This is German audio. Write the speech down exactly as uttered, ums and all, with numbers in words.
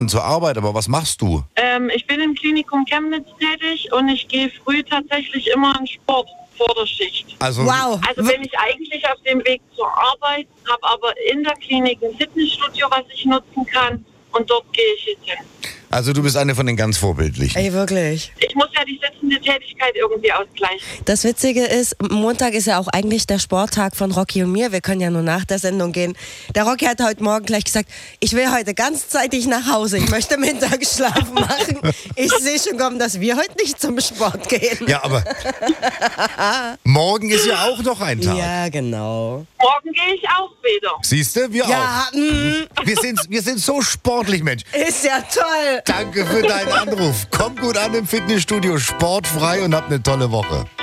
zur Arbeit, aber was machst du? Ähm, ich bin im Klinikum Chemnitz tätig und ich gehe früh tatsächlich immer in Sport vor der Schicht. Also, Wow. Also bin ich eigentlich auf dem Weg zur Arbeit, habe aber in der Klinik ein Fitnessstudio, was ich nutzen kann und dort gehe ich jetzt hin. also du bist eine von den ganz Vorbildlichen. Ey, wirklich. Ich muss ja die sitzende Tätigkeit irgendwie ausgleichen. Das Witzige ist, Montag ist ja auch eigentlich der Sporttag von Rocky und mir. Wir können ja nur nach der Sendung gehen. Der Rocky hat heute Morgen gleich gesagt, ich will heute ganzzeitig nach Hause. Ich möchte Mittagsschlaf machen. Ich sehe schon kommen, dass wir heute nicht zum Sport gehen. Ja, aber morgen ist ja auch noch ein Tag. Ja, genau. Morgen gehe ich auch wieder. Siehst du, wir Ja, auch. mh, Wir sind, wir sind so sportlich, Mensch. ist ja toll. Danke für deinen Anruf. Komm gut an im Fitnessstudio, sportfrei und hab eine tolle Woche.